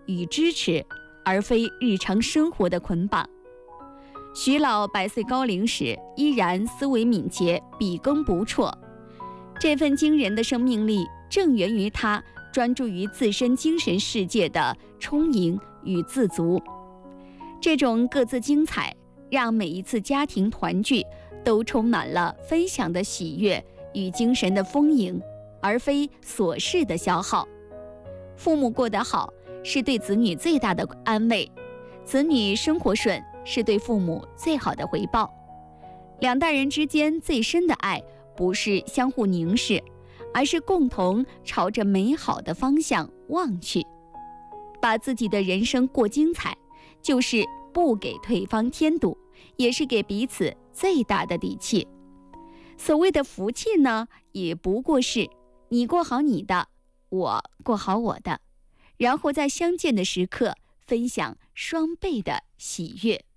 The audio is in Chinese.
与支持，而非日常生活的捆绑。徐老100岁高龄时依然思维敏捷，笔耕不辍。这份惊人的生命力正源于他专注于自身精神世界的充盈与自足。这种各自精彩，让每一次家庭团聚都充满了分享的喜悦与精神的丰盈，而非琐事的消耗。父母过得好，是对子女最大的安慰；子女生活顺，是对父母最好的回报。两代人之间最深的爱，不是相互凝视，而是共同朝着美好的方向望去。把自己的人生过精彩，就是不给对方添堵，也是给彼此最大的底气。所谓的福气呢，也不过是你过好你的，我过好我的，然后在相见的时刻分享双倍的喜悦。